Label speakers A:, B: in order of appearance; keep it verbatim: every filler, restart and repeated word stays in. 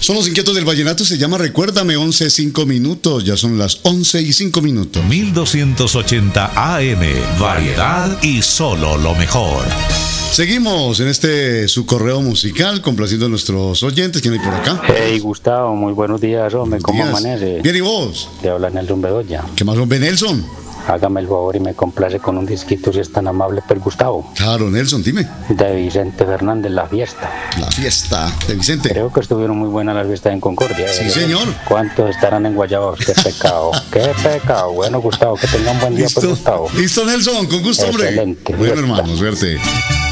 A: Son los inquietos del vallenato, se llama Recuérdame, once cinco minutos, ya son las once y cinco minutos.
B: mil doscientos ochenta A M, variedad y solo lo mejor.
A: Seguimos en este su correo musical, complaciendo a nuestros oyentes. ¿Quién hay por acá?
C: Hey Gustavo, muy buenos días, hombre, ¿cómo
A: Días.
C: amanece?
A: Bien, ¿y vos?
C: Te habla Nelson Bedoya.
A: ¿Qué más, hombre, Nelson?
C: Hágame el favor y me complace con un disquito si es tan amable, per Gustavo.
A: Claro, Nelson, dime.
C: De Vicente Fernández, La Fiesta.
A: La fiesta de Vicente.
C: Creo que estuvieron muy buenas las fiestas en Concordia.
A: Sí,
C: ¿eh?
A: señor.
C: ¿Cuántos estarán en Guayabos? Qué pecado, qué pecado. Bueno, Gustavo, que tenga un buen día, per
A: Listo,
C: Gustavo.
A: listo, Nelson, con gusto, hombre.
C: Excelente.
A: Bueno,
C: Fiesta.
A: hermano, suerte.